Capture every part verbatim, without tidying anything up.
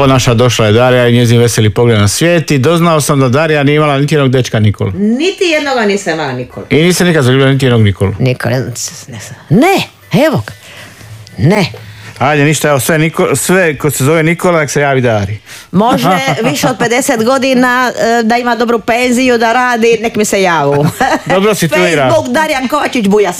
Evo naša došla je Darija i njezin veseli pogled na svijet i doznao sam da Darija nije imala niti jednog dečka Nikolu. Niti jednoga nisam imala Nikolu. I nisam nikad zaljubila niti jednog Nikolu. Nikola, ne, ne, ne, evo ga, ne. Ajde, ništa, evo sve, Niko, sve ko se zove Nikola, nek se javi Dari. Može više od pedeset godina, da ima dobru penziju, da radi, nek mi se javu. Dobro situira. Facebook Darija Kovačić Bujas.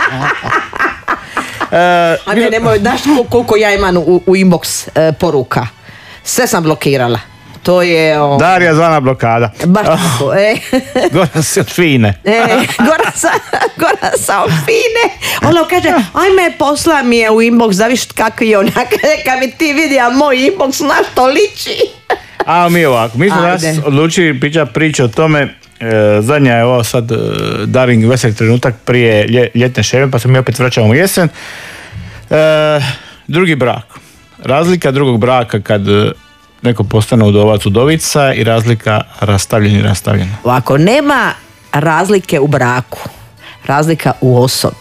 A ne, nemoj, znaš koliko ja imam u, u inbox e, poruka. Sve sam blokirala. To je... O... Darija zvana blokada. Baš tako, e. Gora se od fine. E, gora sa, gora sa od fine. Ono kaže, ajme, posla mi je u inbox, da viš kakvi je onak. Kad mi ti vidi, a moj inbox na što liči. A mi ovako, mi smo danas odlučili pričati priču o tome. E, zadnja je ovo sad e, Daring veseli trenutak prije lje, ljetne šeme, pa se mi opet vraćamo u jesen. E, drugi brak. Razlika drugog braka kad neko postane udovac, udovica i razlika rastavljen i rastavljena. Ovako, nema razlike u braku. Razlika u osobi.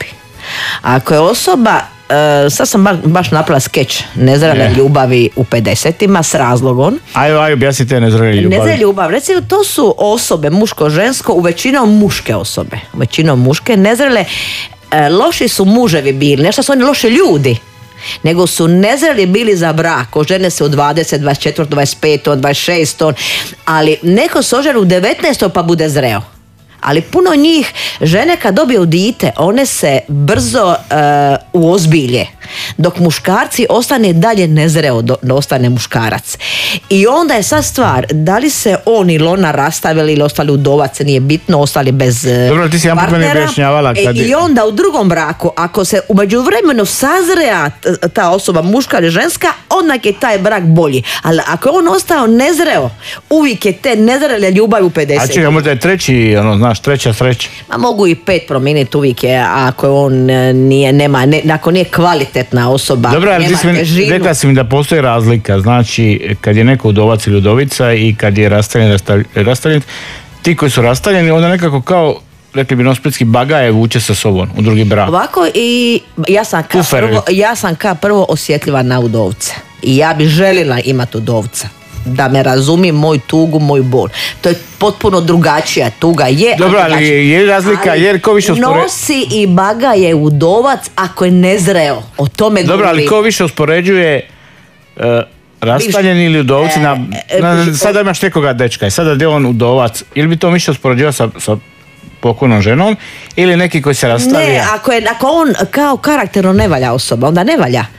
Ako je osoba, e, sad sam baš, baš napravila skeč nezrele yeah. ljubavi u pedesetima s razlogom. Ajde, ajde, objasnite nezrele ljubavi. Nezrele ljubav, recimo to su osobe, muško, žensko, u većinom muške osobe. U većinom muške, nezrele, e, loši su muževi bili, nešto su oni loši ljudi. Nego su nezreli bili za brak, ožene se u dvadeset, dvadeset četiri, dvadeset pet, dvadeset šest, ali neko se ožene u devetnaest pa bude zreo. Ali puno njih, žene kad dobiju dite, one se brzo uh, uozbilje, dok muškarci ostane dalje nezreo, do, do ostane muškarac. I onda je sad stvar, da li se on ili ona rastavili ili ostali udovac, nije bitno, ostali bez Dobro, ti si partnera. Kad... E, I onda u drugom braku, ako se u međuvremenu sazrea ta osoba, muška ili ženska, onda je taj brak bolji. Ali ako je on ostao nezreo, uvijek je te nezrele ljubavi u pedeset. A čekaj, možda je treći, ono, znaš, treća sreća. Ma mogu i pet promijeniti uvijek je, ako on nije, nema, ne, ako nije kvalitetna osoba. Dobro, ali ti si mi, rekla si mi da postoji razlika, znači kad je neko udovac ili udovica i kad je rastavljen, rastavljen, ti koji su rastavljeni, onda nekako kao, rekli bi, no splitski bagaje vuče sa sobom u drugi brak. Ovako i ja sam ka prvo, ja sam ka prvo osjetljiva na udovce i ja bi željela imati udovca. Da me razumi moj tugu, moj bol. To je potpuno drugačija tuga. Je, dobro, ali je razlika, ali jer ko više uspoređuje... Nosi i baga je udovac ako je nezreo. O tome dobro, govori. Ali ko više uspoređuje uh, rastavljeni ili udovci na, na, sada imaš nekoga dečka i sada je on udovac, ili bi to više uspoređivao sa, sa pokojnom ženom ili neki koji se rastavlja? Ne, ako, je, ako on kao karakterno ne valja osoba, onda ne valja.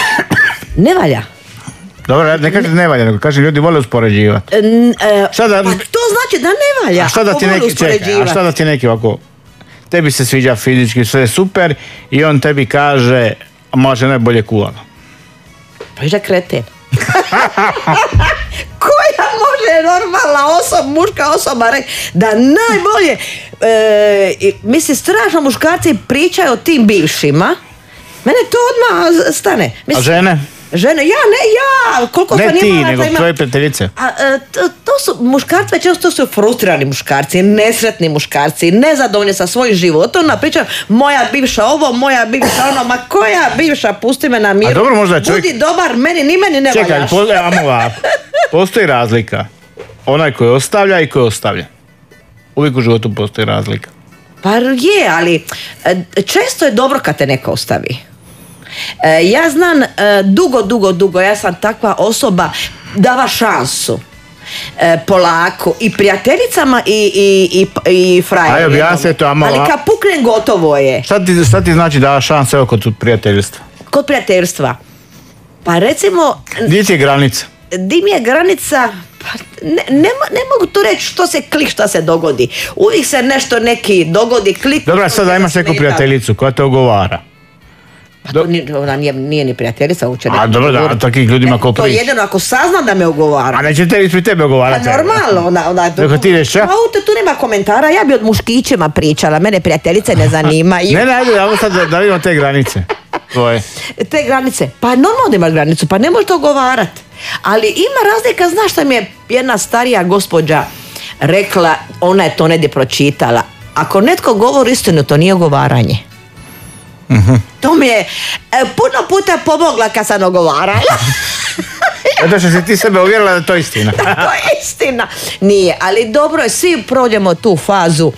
Ne valja. Dobro, ne kaže ne valja, nego kaže ljudi vole uspoređivati. E, da, pa to znači da ne valja. A šta da ti neki, čekaj, a šta da ti neki ovako, tebi se sviđa fizički, sve je super i on tebi kaže, može najbolje kuvala. Pa viš da kreten. Koja može normalna osoba, muška osoba reći da najbolje, e, mislim, strašno muškarci pričaju o tim bivšima, mene to odmah stane. Mislim, a žene? Žene, ja, ne, ja, koliko ne sam ti, imala... nego ima... tvoje prijateljice. A, a, to, to su muškarci, već to su frustrirani muškarci, nesretni muškarci, nezadovoljni sa svojim životom, pričam, moja bivša ovo, moja bivša ono, ma koja bivša, pusti me na miru, dobro, možda čovjek... budi dobar, meni, ni meni ne čekaj, valjaš. Čekaj, amo ovako, postoji razlika, onaj koji ostavlja i koji ostavlja. Uvijek u životu postoji razlika. Pa je, ali često je dobro kad te neko ostavi. E, ja znam e, dugo, dugo, dugo, ja sam takva osoba, dava šansu e, polako i prijateljicama i, i, i, i frajerima. Ali kad puknem, gotovo je. Šta ti, šta ti znači dava šansu evo kod prijateljstva? Kod prijateljstva? Pa recimo... Gdje ti je granica? Di mi je granica... Pa ne, ne, ne mogu tu reći što se klik, šta se dogodi. Uvijek se nešto neki dogodi, klik... Dobra, sada imaš neku prijateljicu koja te ogovara. Pa to nije, ona nije, nije ni prijateljica uče. A dobro, da, takvih ljudima ko priš. To je jedino ako saznam da me ogovara. A neće te ispred tebe ogovarati. Pa normalno. Ona, ona, Dok ti reš, a? Tu nema komentara, ja bi od muškićima pričala, mene prijateljice ne zanimaju. Ne, ne, ajde, ajmo sad da vidimo te granice tvoje. Te granice, pa normalno da ima granicu, pa ne možete ogovarati. Ali ima razlika, znaš što mi je jedna starija gospođa rekla, ona je to negdje pročitala. Ako netko govori istinu, to nije ogovaranje. Uh-huh. To mi je e, puno puta pomogla kad sam ogovarala. Zato što si ti sebe uvjerila da to je istina. Da, to je istina. Nije, ali dobro je, svi prođemo tu fazu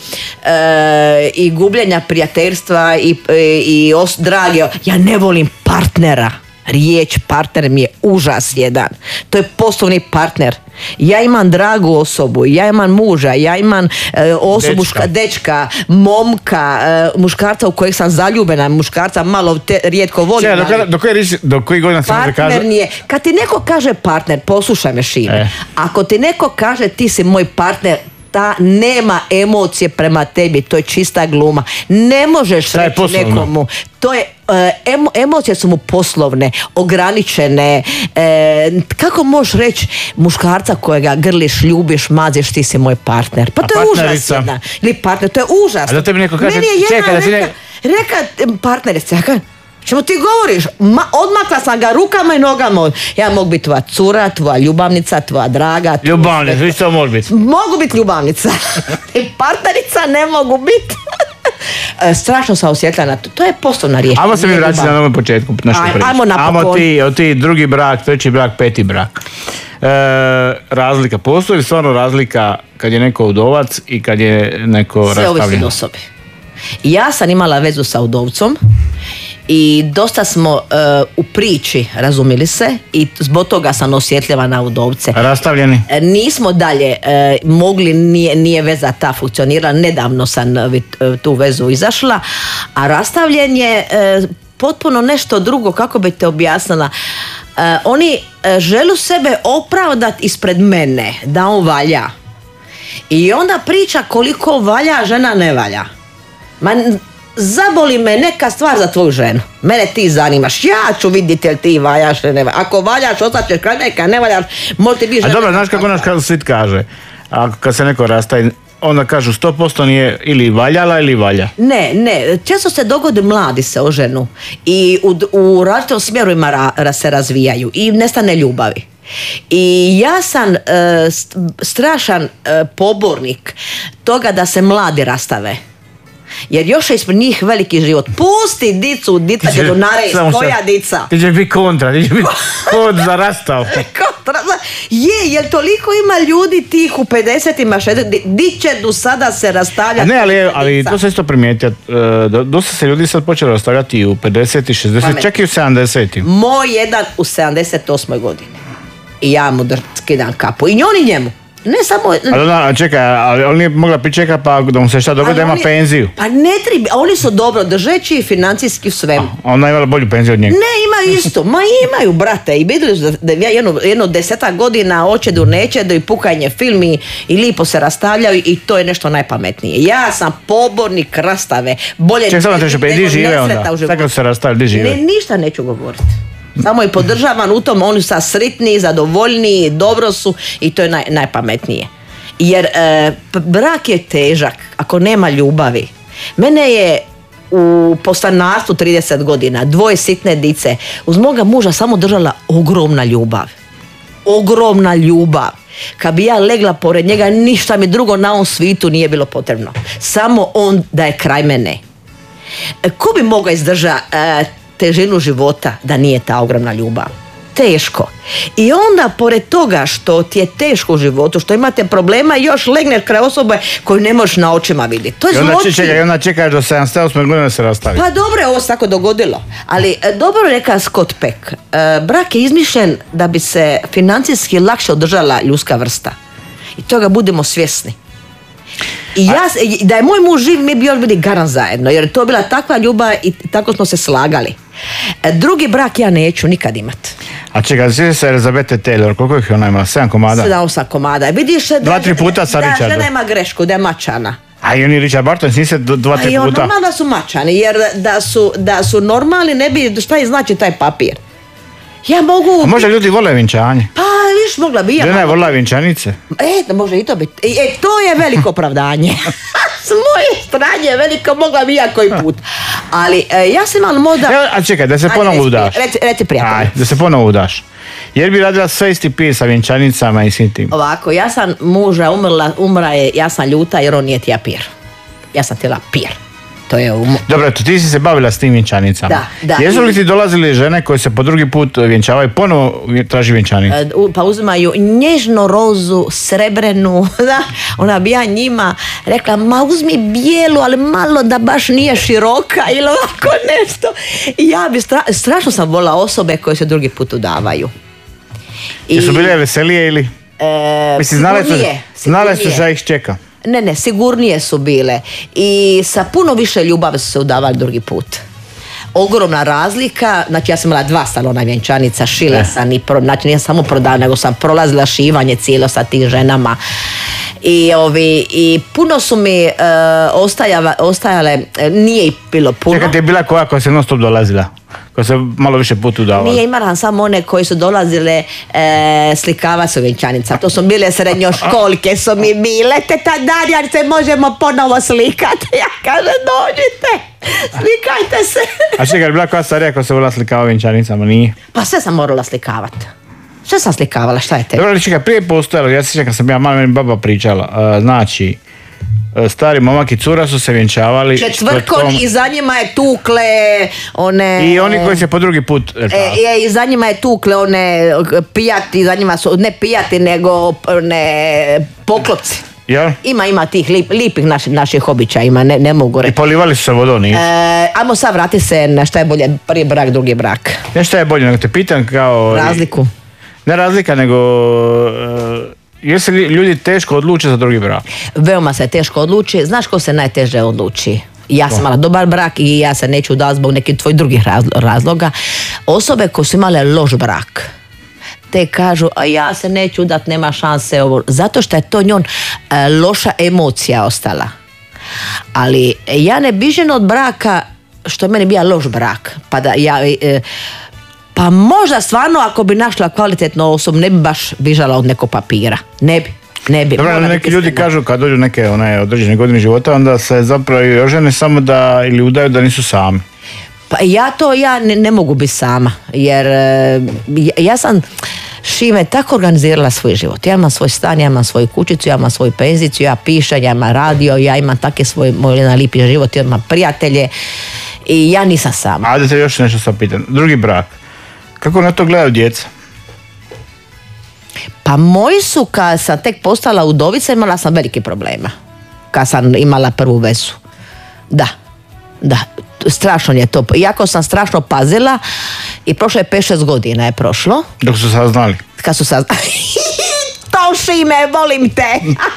e, i gubljenja prijateljstva i, i, i os, drage, ja ne volim partnera. Riječ partner mi je užas jedan. To je poslovni partner. Ja imam dragu osobu, ja imam muža, ja imam e, osobu, dečka. dečka, momka, e, muškarca u kojeg sam zaljubena, muškarca malo te, rijetko volim. Čekaj, do, do, do, koji, do koji godina se može kaže? Nije. Kad ti neko kaže partner, poslušaj me Šime, e. ako ti neko kaže ti si moj partner, ta nema emocije prema tebi, to je čista gluma. Ne možeš reći nekomu. To je, emo, emocije su mu poslovne, ograničene. E, kako možeš reći muškarca kojega grliš, ljubiš, maziš, ti si moj partner? Pa to je užas jedna. Ili partner, to je užas. A da tebi neko kaže, čekaj da ti ne... Reka, reka partnerica, čemu ti govoriš? Ma, odmakla sam ga rukama i nogama. Ja mogu biti tvoja cura, tvoja ljubavnica, tvoja draga. Ljubavnica, vi što može biti? Mogu biti ljubavnica. I partnerica ne mogu biti. Strašno sam osjetila na to. To je poslovna riječ. Ajmo se mi vratiti na ovom početku. Aj, ajmo napokon. Ajmo ti, ti drugi brak, treći brak, peti brak. E, razlika. Postoji li stvarno razlika kad je neko udovac i kad je neko sve rastavljen? Sve ovisi od osobe. Ja sam imala vezu sa udovcom i dosta smo uh, u priči razumili se i zbog toga sam osjetljiva na udovce. Rastavljeni? Nismo dalje uh, mogli, nije, nije veza ta funkcionirala, nedavno sam uh, tu vezu izašla, a rastavljen je uh, potpuno nešto drugo, kako bi te objasnila. Uh, oni uh, žele sebe opravdati ispred mene, da on valja. I onda priča koliko valja, žena ne valja. Ma, zaboli me neka stvar za tvoju ženu. Mene ti zanimaš. Ja ću vidjeti jel ti valjaš ili ne valjaš. Ako valjaš, ostaćeš kraj neka, ne valjaš, možda ti bi žena. A dobro, znaš kako naš svit kaže? Ako kad se neko rastaje, onda kažu sto posto nije ili valjala ili valja. Ne, ne. Često se dogodi mladi se oženu i u, u različitom smjeru ima ra, se razvijaju i nestane ljubavi. I ja sam e, strašan e, pobornik toga da se mladi rastave. Jer još je ispred njih veliki život. Pusti dicu, dica će do nares, koja dica? Ti će biti kontra, ti će biti kod za rastav. Kontra, je, jer toliko ima ljudi tih u pedesetima, šezdesetima, di će do sada se rastavljati? Ne, ali, ali to se isto primijetio. Dosta se ljudi sad počeli rastavljati i u pedeset, šezdeset, čak i u sedamdeset. Moj jedan u sedamdeset osmoj godine. I ja mu skidam kapu. I on i njemu. Ne samo... Ali ona, čekaj, ali on nije mogla pričekati pa da mu se šta dogodi da ima penziju. Pa ne treba, oni su dobro držeći i financijski u svemu. A ona je imala bolju penziju od njega. Ne, imaju isto, ma imaju, brate. I vidjeli su da ja jedno, jedno deseta godina očedu, nečedu i pukanje film i, i lipo se rastavljaju i to je nešto najpametnije. Ja sam pobornik rastave. Bolje Ček, samo treće, di žive onda? Tako se rastavlja, di žive? Ne, ništa neću govoriti. Samo je podržavan u tom, oni su sretni, zadovoljni, dobro su i to je naj, najpametnije. Jer e, brak je težak ako nema ljubavi. Mene je u postanarstvu trideset godina, dvoje sitne dice, uz moga muža samo držala ogromna ljubav. Ogromna ljubav. Kad bi ja legla pored njega, ništa mi drugo na ovom svijetu nije bilo potrebno. Samo on da je kraj mene. E, ko bi mogao izdržati e, težinu života da nije ta ogromna ljubav? Teško. I onda pored toga što ti je teško u životu, što imate problema, još legneš kraj osobe koju ne možeš na očima vidjeti. To je zločin. I onda čekaš do sedamdeset osme godine da se rastavi. Pa dobro je ovo se tako dogodilo. Ali dobro reka Scott Peck. Brak je izmišljen da bi se financijski lakše održala ljudska vrsta. I toga budemo svjesni. I ja, da je moj muž živ, mi bi još bili garan zajedno, jer to je bila takva ljubav i tako smo se slagali. Drugi brak ja neću nikad imat. A čekaj, sviđa se Elizabeth Taylor, koliko ih ona ima? Sedam komada? Sedam, osam komada. Vidiš da, dva, tri puta sa Richardom. Da žena ima grešku, da je mačana. A i oni Richard Barton, svi se dva, tri puta. A i normalno da su mačani, jer da su, da su normalni, ne bi, šta je znači taj papir? Ja mogu... A možda ljudi vole vinčanje? Pa, viš, mogla bi ja. Žena je volila vinčanice? E, može i to biti. E, to je veliko opravdanje. S moje strane je veliko, mogla bi ja koji put. Ali, e, ja sam imala moda... E, a čekaj, da se ponovo udaš. Reci, reci prijatelj. Aj, da se ponovo udaš. Jer bi radila sve isti pir sa vinčanicama i svim tim. Ovako, ja sam muža umrla, umra je, ja sam ljuta jer on nije tija pir. Ja sam tijela pir. to je u... Dobro, to ti si se bavila s tim vjenčanicama. Da, da. Jesu li ti dolazili žene koje se po drugi put vjenčavaju, ponovo traži vjenčanicu? Pa uzimaju nježnu rozu, srebrenu, da, ona bi ja njima rekla, ma uzmi bijelu, ali malo da baš nije široka ili ovako nešto. I ja bi, stra, strašno sam volila osobe koje se drugi put udavaju. I su bile veselije ili? E, Mislim, znale su, znale su šta ih čeka. Ne, ne, sigurnije su bile. I sa puno više ljubavi su se udavali drugi put. Ogromna razlika, znači ja sam imala dva salona vjenčanica, šila ne. sam i, pro, znači nije samo prodala, nego sam prolazila šivanje cijelo sa tim ženama. I, ovi, i puno su mi uh, ostajale, ostajale, nije ih bilo puno. Čekaj, ti je bila koja koja se non stop dolazila? Koja se malo više put udavala? Nije, imala samo one koji su dolazile e, slikava su vjenčanica. To su bile srednjoškolke, su mi bile. Teta Darija, se možemo ponovo slikati. Ja kažem, dođite, slikajte se. A čekaj, bila koja starija koja se volila slikava vjenčanicama, nije? Pa sve sam morala slikavati. Sve sam slikavala, šta je te? Dobro, čekaj, prije postojalo, ja se sjećam kad sam ja malo, meni baba pričala, uh, znači, stari momak i cura su se vjenčavali četvrtkom i za njima je tukle one... I oni koji se po drugi put... E, e, i za njima je tukle one pijati, za njima su, ne pijati, nego one poklopci. Ja? Ima, ima tih lip, lipih naši, naših običaja, ima, ne, ne mogu reći. I polivali su se vodom, nisu? E, ajmo sad vrati se na šta je bolje, prvi brak, drugi brak. Ne šta je bolje, nego te pitam kao... Razliku. Ne razlika, nego... Uh, Jer se ljudi teško odluče za drugi brak? Veoma se teško odluči. Znaš ko se najteže odluči? Ja sam imala dobar brak i ja se neću udati zbog nekih tvojih drugih razloga. Osobe koje su imale loš brak, te kažu, a ja se neću udati, nema šanse. Zato što je to njom e, loša emocija ostala. Ali ja ne bižem od braka što je meni bio loš brak. Pa da ja... E, Pa možda stvarno ako bi našla kvalitetnu osobu ne bi baš bižala od nekog papira. Ne bi, ne bi. Dobro, neki ljudi sredno. Kažu kad dođu neke one određene godine života, onda se zapravo i ožene samo da ili udaju da nisu sami. Pa ja to ja ne, ne mogu biti sama, jer ja, ja sam Šime tako organizirala svoj život. Ja imam svoj stan, ja imam svoju kućicu, ja imam svoju penziciju, ja pišem, ja imam radio, ja imam taki svoj moj jedan lipi život, ja imam prijatelje i ja nisam sama. A da te još nešto sad pitam. Drugi brak. Kako na to gledaju djeca? Pa moji su, kad sam tek postala udovica, imala sam velike problema. Kad sam imala prvu vezu. Da, da, strašno je to. Iako sam strašno pazila i prošlo je pet šest godina je prošlo. Dok su saznali? Kad su saznali. To Šime, volim te.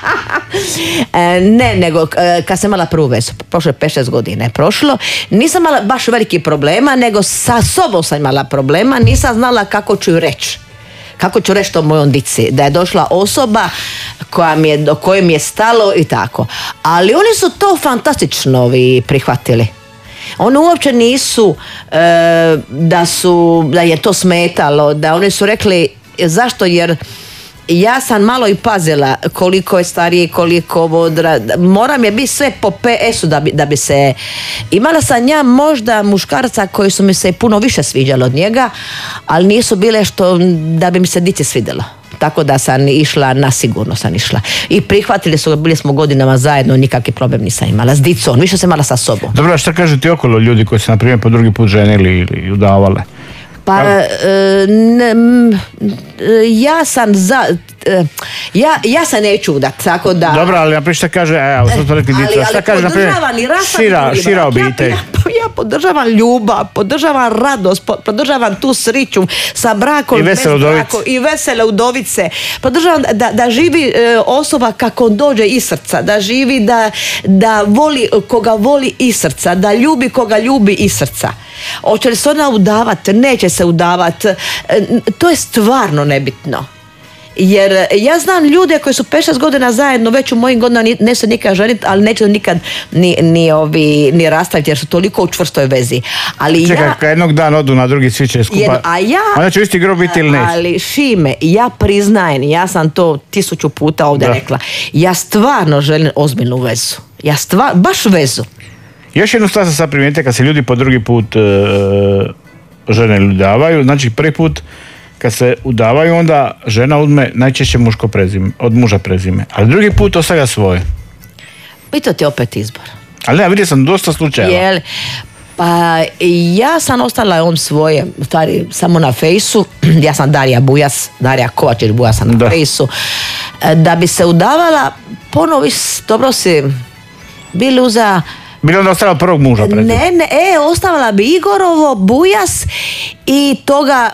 Ne, nego kad sam imala prvu vezu, prošlo je pet šest godina je prošlo, nisam imala baš veliki problema, nego sa sobom sam imala problema, nisam znala kako ću reći. Kako ću reći to mojom dici, da je došla osoba koja mi je, do koje mi je stalo i tako. Ali oni su to fantastično prihvatili. Oni uopće nisu e, da su, da je to smetalo, da oni su rekli zašto, jer ja sam malo i pazila koliko je stariji, koliko vodra, moram je biti sve po P S-u da bi, da bi se, imala sam ja možda muškarca koji su mi se puno više sviđali od njega, ali nisu bile što da bi mi se dice svidjelo. Tako da sam išla, nasigurno sam išla. I prihvatili su, bili smo godinama zajedno, nikakvi problem nisam imala s dicom, više sam imala sa sobom. Dobro, a šta kažu ti okolo ljudi koji se na primjer po drugi put ženili ili udavale? Pa e, n, ja sam za e, ja, ja se neću udat, tako da... Dobro, ali naprijed šta kaže, evo, sad to rekli dica, šta kaže naprijed šira, šira obitelj? Ja, ja, ja podržavam ljubav, podržavam radost, podržavam tu sriću sa brakom, i vesele udovice. I vesele udovice. Podržavam da, da živi e, osoba kako dođe iz srca, da živi, da, da voli koga voli iz srca, da ljubi koga ljubi iz srca. Hoće li se ona udavati, neće se udavati, to je stvarno nebitno. Jer ja znam ljude koji su pet šest godina zajedno, već u mojim godinama ne se nikad ženiti, ali neće nikad ni, ni, ovi, ni rastaviti jer su toliko u čvrstoj vezi. Ali čekaj, ja, kad jednog dana odu na drugi svi će skupa, jer, a ja, onda će isti grob biti ili neće. Ali Šime, ja priznajem, ja sam to tisuću puta ovdje da. rekla, ja stvarno želim ozbiljnu vezu. Ja stvarno, baš vezu. Još jednu stvar sam sad primijetio, kad se ljudi po drugi put e, žene udavaju, znači prvi put kad se udavaju, onda žena uzme najčešće muško prezime, od muža prezime, ali drugi put ostavlja svoje. I to ti je opet izbor. Ali ja vidio sam dosta slučajeva. Jel? Pa ja sam ostala on svoje, stvari, samo na fejsu, ja sam Darija Bujas, Darija Kovačić Bujas sam na da. fejsu, da bi se udavala, ponovo, dobro si bili uza... Bilo onda ostala prvog muža pred. Ne, ne, e, ostavila bi Igorovo, Bujas i toga